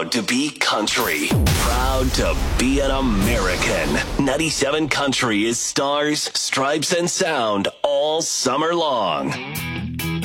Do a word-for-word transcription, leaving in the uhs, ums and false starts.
Proud to be country. Proud to be an American. ninety-seven Country is stars, stripes, and sound all summer long.